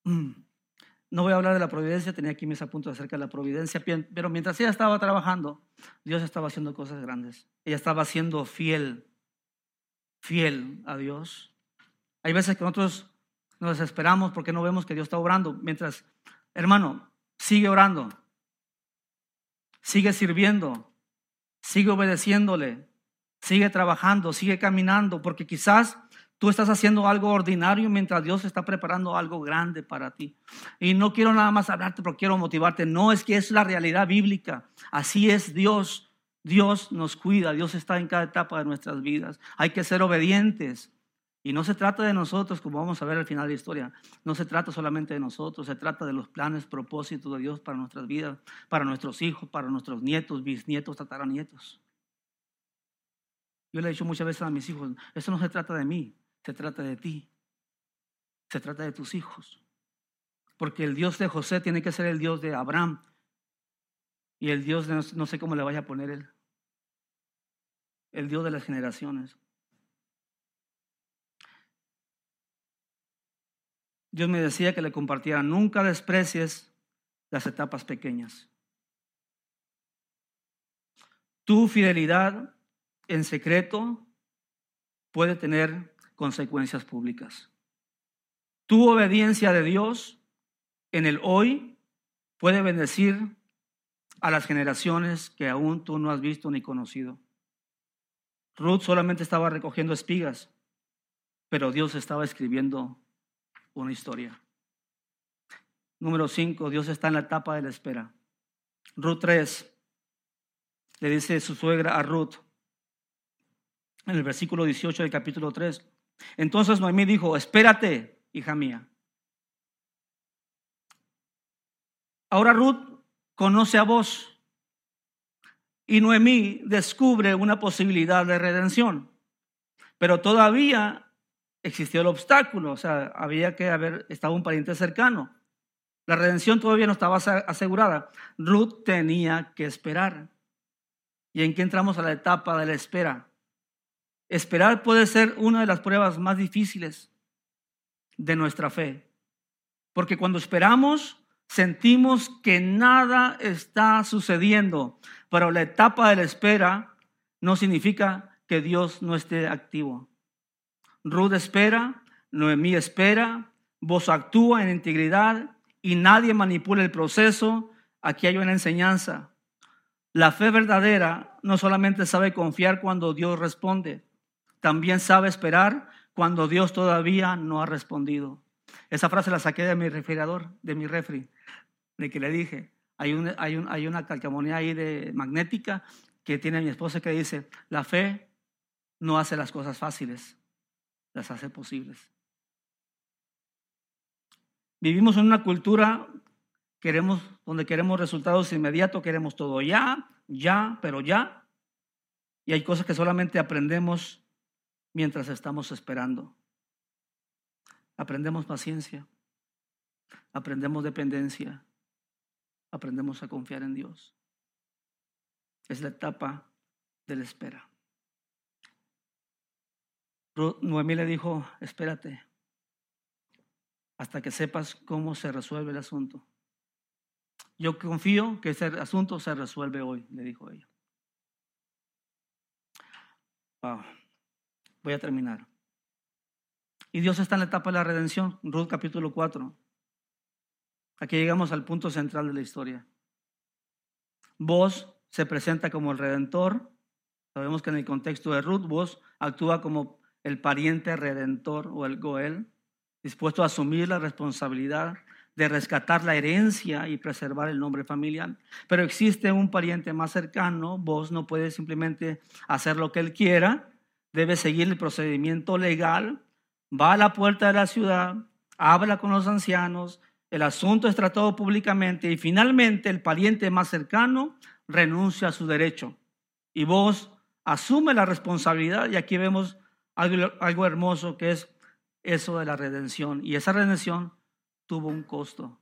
No voy a hablar de la providencia, tenía aquí mis apuntes acerca de la providencia, pero mientras ella estaba trabajando, Dios estaba haciendo cosas grandes. Ella estaba siendo fiel a Dios. Hay veces que nosotros nos desesperamos porque no vemos que Dios está obrando. Mientras, hermano, sigue orando, sigue sirviendo, sigue obedeciéndole, sigue trabajando, sigue caminando, porque quizás tú estás haciendo algo ordinario mientras Dios está preparando algo grande para ti. Y no quiero nada más hablarte porque quiero motivarte. No, es que es la realidad bíblica. Así es Dios. Dios nos cuida. Dios está en cada etapa de nuestras vidas. Hay que ser obedientes. Y no se trata de nosotros, como vamos a ver al final de la historia. No se trata solamente de nosotros. Se trata de los planes, propósitos de Dios para nuestras vidas, para nuestros hijos, para nuestros nietos, bisnietos, tataranietos. Yo le he dicho muchas veces a mis hijos, esto no se trata de mí. Se trata de ti, se trata de tus hijos, porque el Dios de José tiene que ser el Dios de Abraham y el Dios de no sé cómo le vaya a poner él, el Dios de las generaciones. Dios me decía que le compartiera, nunca desprecies las etapas pequeñas. Tu fidelidad en secreto puede tener consecuencias públicas. Tu obediencia de Dios en el hoy puede bendecir a las generaciones que aún tú no has visto ni conocido. Ruth solamente estaba recogiendo espigas, pero Dios estaba escribiendo una historia. Número 5, Dios está en la etapa de la espera. Ruth 3, le dice su suegra a Ruth, en el versículo 18 del capítulo 3. Entonces Noemí dijo, espérate, hija mía. Ahora Ruth conoce a Boaz y Noemí descubre una posibilidad de redención, pero todavía existió el obstáculo, o sea, había que haber estado un pariente cercano. La redención todavía no estaba asegurada. Ruth tenía que esperar. ¿Y en qué entramos a la etapa de la espera? Esperar puede ser una de las pruebas más difíciles de nuestra fe, porque cuando esperamos sentimos que nada está sucediendo, pero la etapa de la espera no significa que Dios no esté activo. Ruth espera, Noemí espera, Boaz actúa en integridad y nadie manipula el proceso. Aquí hay una enseñanza. La fe verdadera no solamente sabe confiar cuando Dios responde, también sabe esperar cuando Dios todavía no ha respondido. Esa frase la saqué de mi refrigerador, de mi refri, de que le dije, hay una calcamonía ahí de magnética que tiene mi esposa que dice, la fe no hace las cosas fáciles, las hace posibles. Vivimos en una cultura donde queremos resultados inmediatos, queremos todo ya, pero ya. Y hay cosas que solamente aprendemos mientras estamos esperando. Aprendemos paciencia, aprendemos dependencia, aprendemos a confiar en Dios. Es la etapa de la espera. Noemí le dijo, espérate hasta que sepas cómo se resuelve el asunto. Yo confío que ese asunto se resuelve hoy, le dijo ella. Wow. Voy a terminar. Y Dios está en la etapa de la redención, Ruth capítulo 4. Aquí llegamos al punto central de la historia. Boaz se presenta como el redentor. Sabemos que en el contexto de Ruth, Boaz actúa como el pariente redentor o el Goel, dispuesto a asumir la responsabilidad de rescatar la herencia y preservar el nombre familiar. Pero existe un pariente más cercano. Boaz no puede simplemente hacer lo que él quiera, debe seguir el procedimiento legal, va a la puerta de la ciudad, habla con los ancianos, el asunto es tratado públicamente y finalmente el pariente más cercano renuncia a su derecho. Y Boaz asume la responsabilidad y aquí vemos algo hermoso que es eso de la redención. Y esa redención tuvo un costo.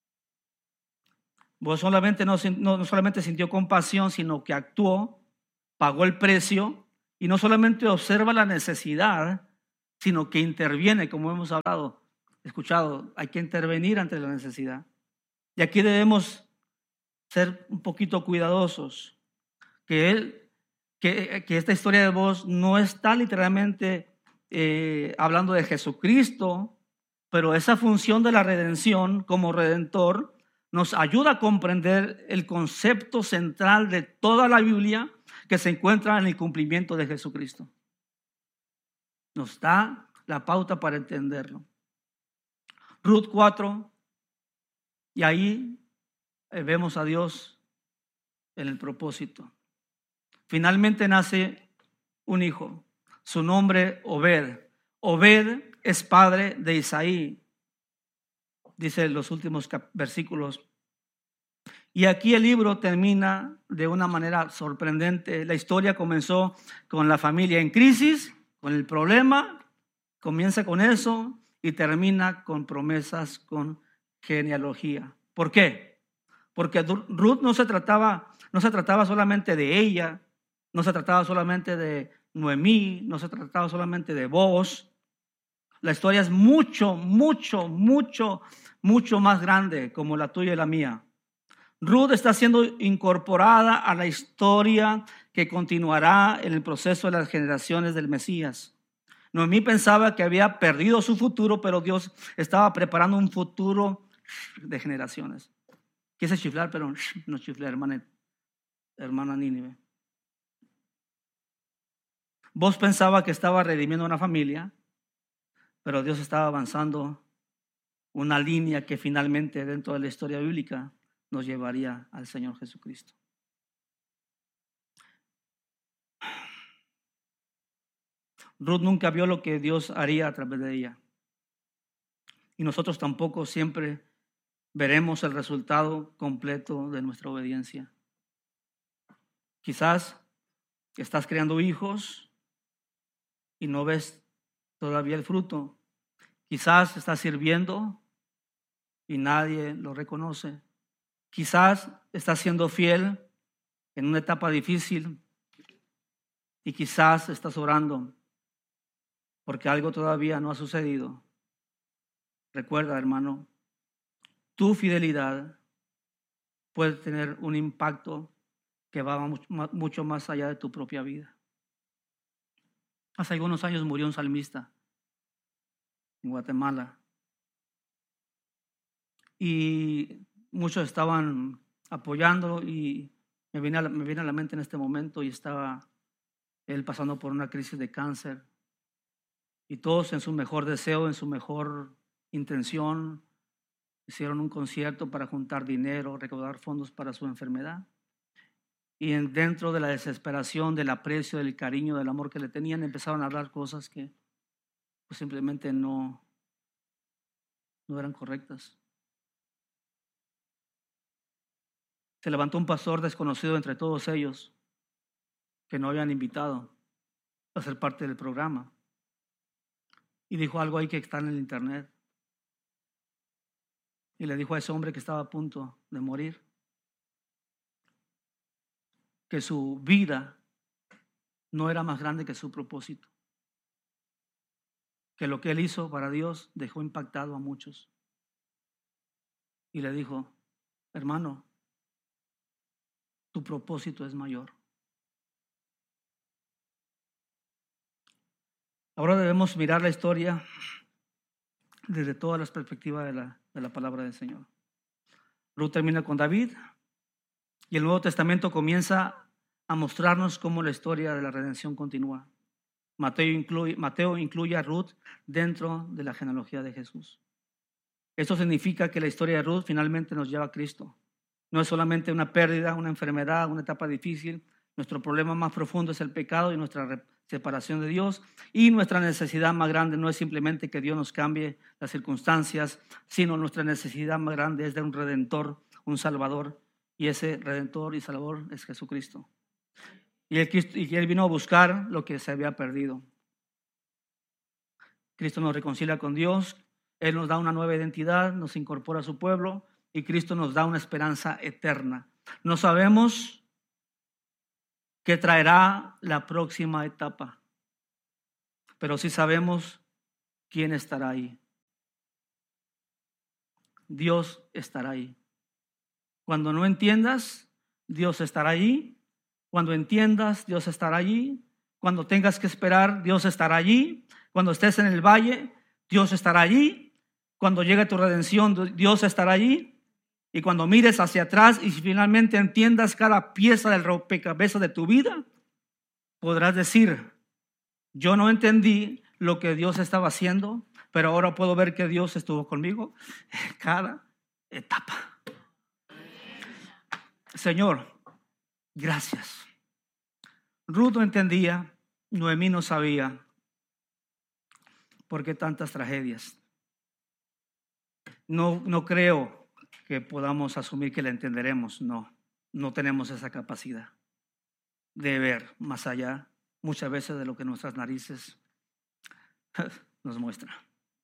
Boaz no solamente sintió compasión, sino que actuó, pagó el precio y no solamente observa la necesidad, sino que interviene, como hemos hablado. escuchado, hay que intervenir ante la necesidad. Y aquí debemos ser un poquito cuidadosos, que esta historia de Booz no está literalmente hablando de Jesucristo, pero esa función de la redención como redentor nos ayuda a comprender el concepto central de toda la Biblia que se encuentra en el cumplimiento de Jesucristo. Nos da la pauta para entenderlo. Ruth 4, y ahí vemos a Dios en el propósito. Finalmente nace un hijo, su nombre Obed. Obed es padre de Isaí, dice los últimos versículos. Y aquí el libro termina de una manera sorprendente. La historia comenzó con la familia en crisis, con el problema, comienza con eso y termina con promesas, con genealogía. ¿Por qué? Porque Ruth no se trataba solamente de ella, no se trataba solamente de Noemí, no se trataba solamente de Booz. La historia es mucho, mucho, mucho, mucho más grande como la tuya y la mía. Ruth está siendo incorporada a la historia que continuará en el proceso de las generaciones del Mesías. Noemí pensaba que había perdido su futuro, pero Dios estaba preparando un futuro de generaciones. Quise chiflar, pero no chiflé, hermana Nínive. Vos pensaba que estaba redimiendo una familia, pero Dios estaba avanzando una línea que finalmente dentro de la historia bíblica nos llevaría al Señor Jesucristo. Ruth nunca vio lo que Dios haría a través de ella. Y nosotros tampoco siempre veremos el resultado completo de nuestra obediencia. Quizás estás creando hijos y no ves todavía el fruto. Quizás estás sirviendo y nadie lo reconoce. Quizás estás siendo fiel en una etapa difícil y quizás estás orando porque algo todavía no ha sucedido. Recuerda, hermano, tu fidelidad puede tener un impacto que va mucho más allá de tu propia vida. Hace algunos años murió un salmista en Guatemala y muchos estaban apoyándolo y me viene a la mente en este momento y estaba él pasando por una crisis de cáncer y todos en su mejor deseo, en su mejor intención, hicieron un concierto para juntar dinero, recaudar fondos para su enfermedad. Y dentro de la desesperación, del aprecio, del cariño, del amor que le tenían, empezaron a hablar cosas que pues, simplemente no eran correctas. Se levantó un pastor desconocido entre todos ellos que no habían invitado a ser parte del programa. Y dijo algo ahí que está en el internet. Y le dijo a ese hombre que estaba a punto de morir que su vida no era más grande que su propósito. Que lo que él hizo para Dios dejó impactado a muchos. Y le dijo, hermano, tu propósito es mayor. Ahora debemos mirar la historia desde todas las perspectivas de la palabra del Señor. Ruth termina con David y el Nuevo Testamento comienza a mostrarnos cómo la historia de la redención continúa. Mateo incluye a Ruth dentro de la genealogía de Jesús. Esto significa que la historia de Ruth finalmente nos lleva a Cristo. No es solamente una pérdida, una enfermedad, una etapa difícil. Nuestro problema más profundo es el pecado y nuestra separación de Dios. Y nuestra necesidad más grande no es simplemente que Dios nos cambie las circunstancias, sino nuestra necesidad más grande es de un Redentor, un Salvador. Y ese Redentor y Salvador es Jesucristo. Y Él vino a buscar lo que se había perdido. Cristo nos reconcilia con Dios. Él nos da una nueva identidad, nos incorpora a su pueblo y Cristo nos da una esperanza eterna. No sabemos qué traerá la próxima etapa, pero sí sabemos quién estará ahí. Dios estará ahí. Cuando no entiendas, Dios estará allí. Cuando entiendas, Dios estará allí. Cuando tengas que esperar, Dios estará allí. Cuando estés en el valle, Dios estará allí. Cuando llegue tu redención, Dios estará allí. Y cuando mires hacia atrás y finalmente entiendas cada pieza del rompecabezas de tu vida, podrás decir: yo no entendí lo que Dios estaba haciendo, pero ahora puedo ver que Dios estuvo conmigo en cada etapa. Señor, gracias. Ruth no entendía, Noemí no sabía por qué tantas tragedias. No creo que podamos asumir que la entenderemos. No tenemos esa capacidad de ver más allá muchas veces de lo que nuestras narices nos muestran.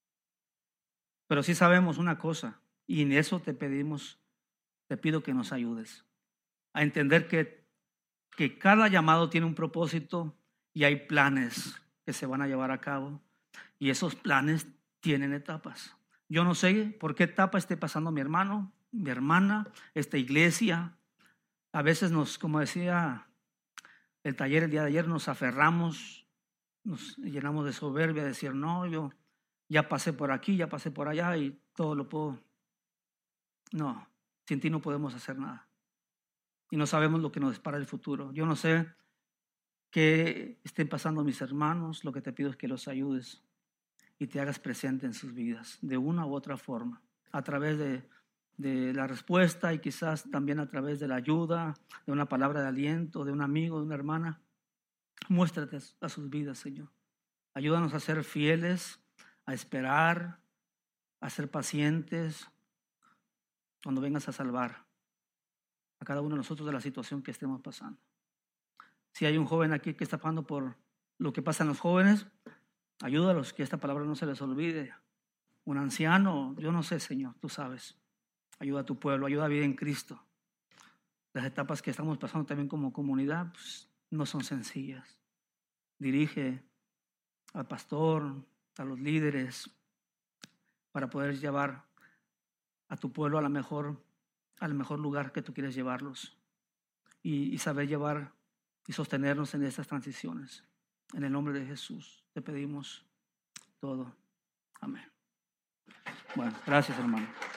Pero sí sabemos una cosa, y en eso te pido que nos ayudes a entender que cada llamado tiene un propósito y hay planes que se van a llevar a cabo, y esos planes tienen etapas. Yo no sé por qué etapa esté pasando mi hermano, mi hermana, esta iglesia. A veces como decía el taller el día de ayer, nos aferramos, nos llenamos de soberbia, de decir: no, yo ya pasé por aquí, ya pasé por allá y todo lo puedo. No, sin ti no podemos hacer nada. Y no sabemos lo que nos depara el futuro. Yo no sé qué estén pasando mis hermanos. Lo que te pido es que los ayudes y te hagas presente en sus vidas de una u otra forma, a través de la respuesta y quizás también a través de la ayuda, de una palabra de aliento, de un amigo, de una hermana. Muéstrate a sus vidas, Señor. Ayúdanos a ser fieles, a esperar, a ser pacientes cuando vengas a salvar a cada uno de nosotros de la situación que estemos pasando. Si hay un joven aquí que está pasando por lo que pasa en los jóvenes, ayúdalos, que esta palabra no se les olvide. Un anciano, yo no sé, Señor, tú sabes. Ayuda a tu pueblo, ayuda a vivir en Cristo. Las etapas que estamos pasando también como comunidad, pues, no son sencillas. Dirige al pastor, a los líderes, para poder llevar a tu pueblo al mejor lugar que tú quieres llevarlos, y saber llevar y sostenernos en estas transiciones. En el nombre de Jesús te pedimos todo. Amén. Bueno, gracias, hermano.